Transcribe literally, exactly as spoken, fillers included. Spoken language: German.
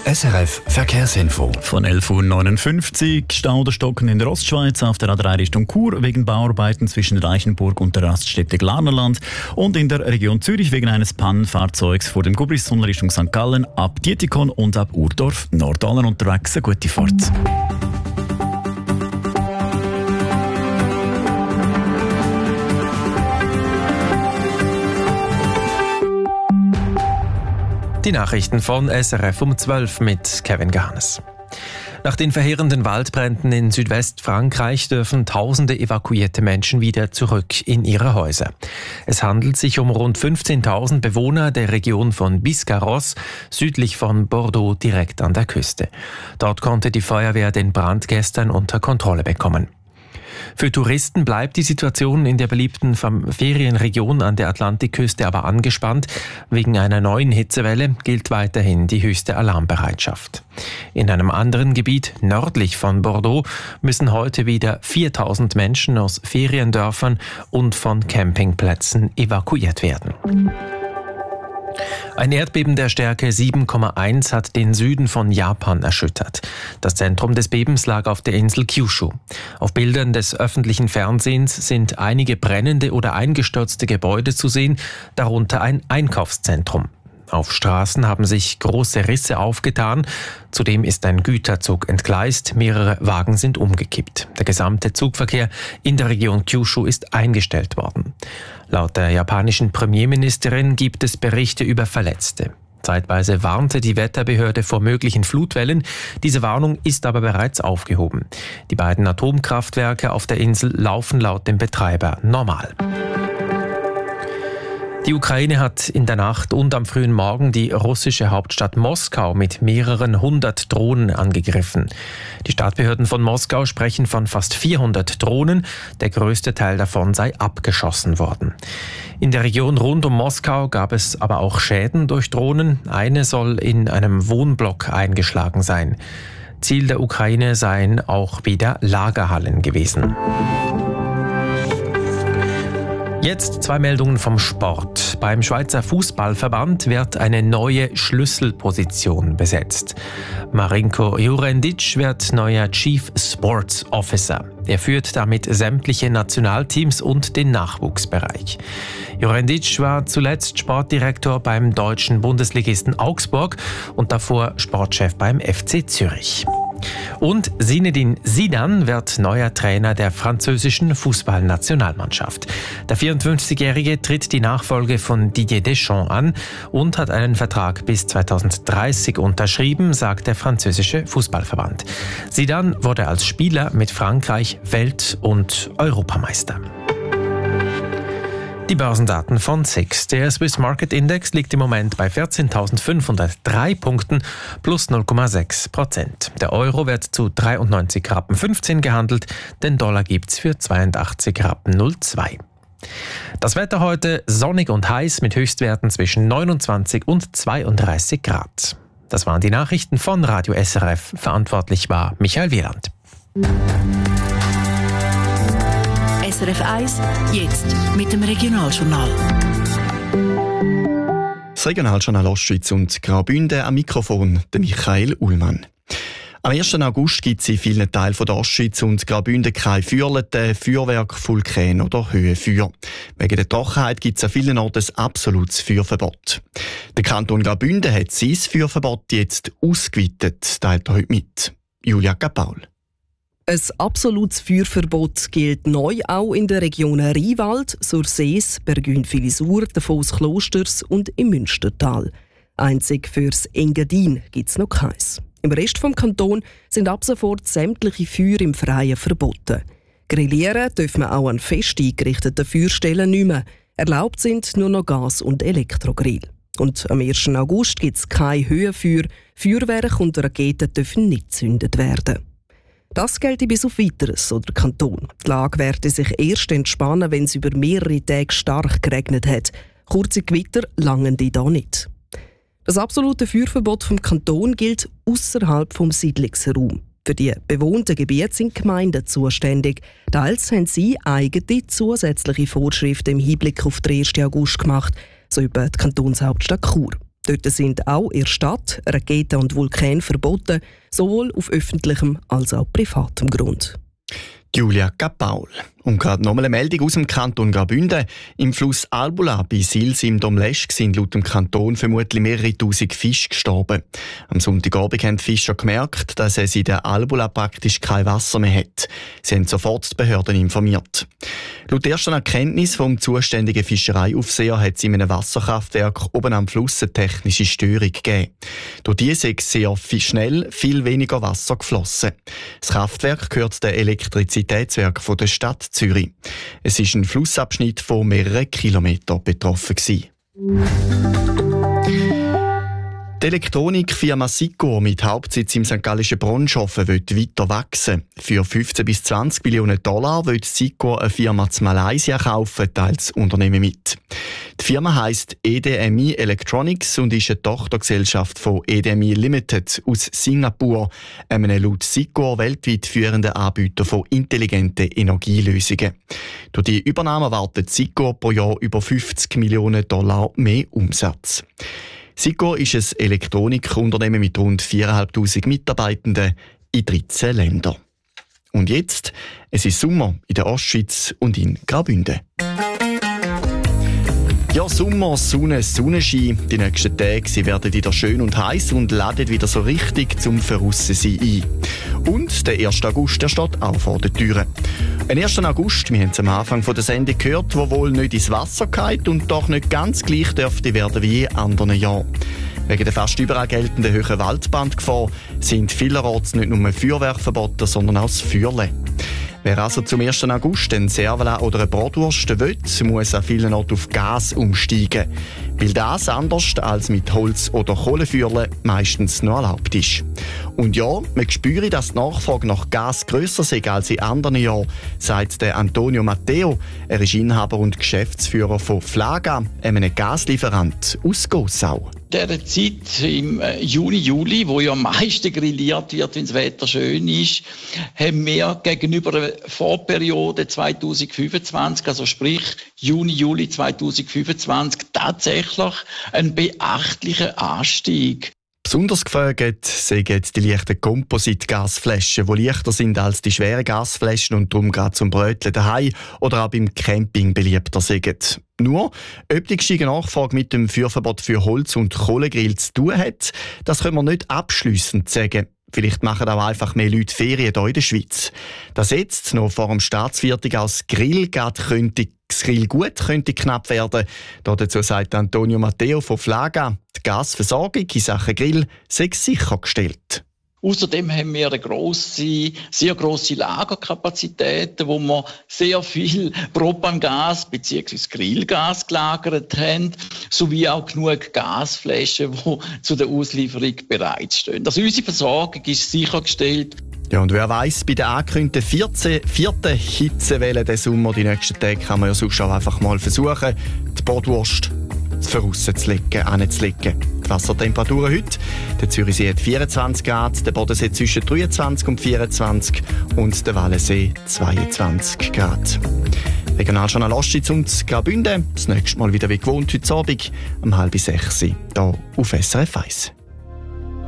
S R F Verkehrsinfo. Von elf Uhr neunundfünfzig Stau oder Stocken in der Ostschweiz auf der A drei Richtung Chur wegen Bauarbeiten zwischen Reichenburg und der Raststätte Glarnerland und in der Region Zürich wegen eines Pannenfahrzeugs vor dem Gubristunnel Richtung Sankt Gallen ab Dietikon und ab Urdorf. Nordallen unterwegs, eine gute Fahrt. Die Nachrichten von S R F um zwölf mit Kevin Garnes. Nach den verheerenden Waldbränden in Südwestfrankreich dürfen tausende evakuierte Menschen wieder zurück in ihre Häuser. Es handelt sich um rund fünfzehntausend Bewohner der Region von Biscarrosse, südlich von Bordeaux, direkt an der Küste. Dort konnte die Feuerwehr den Brand gestern unter Kontrolle bekommen. Für Touristen bleibt die Situation in der beliebten Ferienregion an der Atlantikküste aber angespannt. Wegen einer neuen Hitzewelle gilt weiterhin die höchste Alarmbereitschaft. In einem anderen Gebiet nördlich von Bordeaux müssen heute wieder viertausend Menschen aus Feriendörfern und von Campingplätzen evakuiert werden. Ein Erdbeben der Stärke sieben Komma eins hat den Süden von Japan erschüttert. Das Zentrum des Bebens lag auf der Insel Kyushu. Auf Bildern des öffentlichen Fernsehens sind einige brennende oder eingestürzte Gebäude zu sehen, darunter ein Einkaufszentrum. Auf Straßen haben sich große Risse aufgetan. Zudem ist ein Güterzug entgleist, mehrere Wagen sind umgekippt. Der gesamte Zugverkehr in der Region Kyushu ist eingestellt worden. Laut der japanischen Premierministerin gibt es Berichte über Verletzte. Zeitweise warnte die Wetterbehörde vor möglichen Flutwellen. Diese Warnung ist aber bereits aufgehoben. Die beiden Atomkraftwerke auf der Insel laufen laut dem Betreiber normal. Die Ukraine hat in der Nacht und am frühen Morgen die russische Hauptstadt Moskau mit mehreren hundert Drohnen angegriffen. Die Stadtbehörden von Moskau sprechen von fast vierhundert Drohnen. Der größte Teil davon sei abgeschossen worden. In der Region rund um Moskau gab es aber auch Schäden durch Drohnen. Eine soll in einem Wohnblock eingeschlagen sein. Ziel der Ukraine seien auch wieder Lagerhallen gewesen. Jetzt zwei Meldungen vom Sport. Beim Schweizer Fußballverband wird eine neue Schlüsselposition besetzt. Marinko Jurendic wird neuer Chief Sports Officer. Er führt damit sämtliche Nationalteams und den Nachwuchsbereich. Jurendic war zuletzt Sportdirektor beim deutschen Bundesligisten Augsburg und davor Sportchef beim F C Zürich. Und Zinedine Zidane wird neuer Trainer der französischen Fußballnationalmannschaft. Der vierundfünfzigjährige tritt die Nachfolge von Didier Deschamps an und hat einen Vertrag bis zweitausenddreißig unterschrieben, sagt der französische Fußballverband. Zidane wurde als Spieler mit Frankreich Welt- und Europameister. Die Börsendaten von S I X. Der Swiss Market Index liegt im Moment bei vierzehntausendfünfhundertdrei Punkten plus null Komma sechs Prozent. Der Euro wird zu dreiundneunzig Rappen fünfzehn gehandelt, den Dollar gibt's für zweiundachtzig Rappen null Komma zwei. Das Wetter heute sonnig und heiß mit Höchstwerten zwischen neunundzwanzig und zweiunddreißig Grad. Das waren die Nachrichten von Radio S R F. Verantwortlich war Michael Wieland. S R F eins, jetzt mit dem Regionaljournal. Das Regionaljournal Ostschweiz und Graubünden, am Mikrofon der Michael Ullmann. Am ersten August gibt es in vielen Teilen der Ostschweiz und Graubünden keine Feuerleten, Feuerwerk, Vulkane oder Höhenfeuer. Wegen der Trockenheit gibt es an vielen Orten ein absolutes Feuerverbot. Der Kanton Graubünden hat sein Feuerverbot jetzt ausgeweitet, teilt er heute mit. Julia Kapaul. Ein absolutes Feuerverbot gilt neu auch in den Regionen Rheinwald, Sursees, Bergün-Filisur, Davos Klosters und im Münstertal. Einzig fürs Engadin gibt es noch keins. Im Rest des Kantons sind ab sofort sämtliche Feuer im Freien verboten. Grillieren dürfen wir auch an fest eingerichteten Feuerstellen nicht mehr. Erlaubt sind nur noch Gas- und Elektrogrill. Und am ersten August gibt es keine Höhenfeuer. Feuerwerke und Raketen dürfen nicht gezündet werden. Das gilt bis auf Weiteres oder Kanton. Die Lage werde sich erst entspannen, wenn es über mehrere Tage stark geregnet hat. Kurze Gewitter langen die da nicht. Das absolute Feuerverbot vom Kanton gilt außerhalb vom Siedlungsraum. Für die bewohnten Gebiete sind Gemeinden zuständig. Teils haben sie eigene zusätzliche Vorschriften im Hinblick auf den ersten August gemacht, so über die Kantonshauptstadt Chur. Dort sind auch in der Stadt Raketen und Vulkane verboten, sowohl auf öffentlichem als auch privatem Grund. Julia Kapaul. Und gerade nochmal eine Meldung aus dem Kanton Graubünden. Im Fluss Albula bei Sils im Domleschg sind laut dem Kanton vermutlich mehrere tausend Fische gestorben. Am Sonntagabend haben die Fischer gemerkt, dass es in der Albula praktisch kein Wasser mehr hat. Sie haben sofort die Behörden informiert. Laut ersten Erkenntnis vom zuständigen Fischereiaufseher hat es in einem Wasserkraftwerk oben am Fluss eine technische Störung gegeben. Durch diese ist sehr viel schnell viel weniger Wasser geflossen. Das Kraftwerk gehört dem Elektrizitätswerk der Stadt Zürich. Es ist ein Flussabschnitt von mehreren Kilometern betroffen gewesen. Die Elektronikfirma Sicor mit Hauptsitz im Sankt Gallischen Bronschofen will weiter wachsen. Für fünfzehn bis zwanzig Millionen Dollar will Sicor eine Firma zu Malaysia kaufen, teilt das Unternehmen mit. Die Firma heisst E D M I Electronics und ist eine Tochtergesellschaft von E D M I Limited aus Singapur, einem laut Sicor weltweit führenden Anbieter von intelligenten Energielösungen. Durch die Übernahme erwartet Sicor pro Jahr über fünfzig Millionen Dollar mehr Umsatz. Sicor ist ein Elektronikunternehmen mit rund viertausendfünfhundert Mitarbeitenden in dreizehn Ländern. Und jetzt, es ist Sommer in der Ostschweiz und in Graubünden. Ja, Sommer, Sonne, Sonnenschein. Die nächsten Tage sie werden wieder schön und heiß und laden wieder so richtig zum Verrussensein ein. Und der erste August der steht auch vor den Türen. Ein ersten August, wir haben es am Anfang der Sendung gehört, der wohl nicht ins Wasser geht und doch nicht ganz gleich dürfte werden wie in anderen Jahren. Wegen der fast überall geltenden hohen Waldbrandgefahr sind vielerorts nicht nur Feuerwerk verboten, sondern auch das Feuerle. Wer also zum ersten August einen Servala oder eine Bratwurst will, muss an vielen Orten auf Gas umsteigen. Weil das anders als mit Holz- oder Kohlefeuerle meistens noch erlaubt ist. Und ja, man spüre, dass die Nachfrage nach Gas grösser sei als in anderen Jahren, sagt der Antonio Matteo. Er ist Inhaber und Geschäftsführer von Flaga, einem Gaslieferant aus Gossau. In dieser Zeit im Juni, Juli, wo ja am meisten grilliert wird, wenn das Wetter schön ist, haben wir gegenüber der Vorperiode zwanzig fünfundzwanzig, also sprich Juni, Juli zwanzig fünfundzwanzig, tatsächlich einen beachtlichen Anstieg. Besonders gefragt sind die leichten Kompositgasflaschen, die leichter sind als die schweren Gasflaschen und darum gerade zum Bröteln daheim oder auch beim Camping beliebter sind. Nur, ob die gestiegene Nachfrage mit dem Feuerverbot für Holz- und Kohlegrill zu tun hat, das können wir nicht abschliessend sagen. Vielleicht machen auch einfach mehr Leute Ferien hier in der Schweiz. Dass jetzt noch vor dem Staatsviertel als Grill geht, könnte das Grill gut könnte knapp werden. Dazu sagt Antonio Matteo von Flaga, die Gasversorgung in Sachen Grill sei sichergestellt. Außerdem haben wir eine grosse, sehr grosse Lagerkapazitäten, wo wir sehr viel Propangas bzw. Grillgas gelagert haben, sowie auch genug Gasflaschen, die zu der Auslieferung bereitstehen. Also unsere Versorgung ist sichergestellt. Ja, und wer weiss, bei der angekündigten vierzehn, vierten Hitzewelle diesen Sommer, die nächsten Tage, kann man ja sonst auch einfach mal versuchen, die Bratwurst vorauszulegen, anzulegen. Die Wassertemperaturen heute: der Zürichsee hat vierundzwanzig Grad, der Bodensee zwischen dreiundzwanzig und vierundzwanzig und der Wallensee zweiundzwanzig Grad. Regionaljournal Ostschweiz und Graubünden. Das nächste Mal wieder wie gewohnt heute Abend um halb sechs hier auf S R F eins.